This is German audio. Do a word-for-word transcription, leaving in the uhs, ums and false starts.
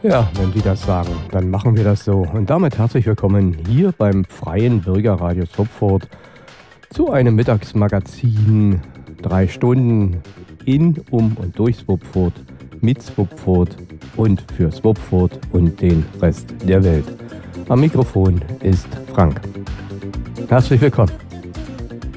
Ja, wenn die das sagen, dann machen wir das so. Und damit herzlich willkommen hier beim Freien Bürgerradio Swopfurt zu einem Mittagsmagazin. Drei Stunden in, um und durch Swopfurt, mit Swopfurt und für Swopfurt und den Rest der Welt. Am Mikrofon ist Frank. Herzlich willkommen.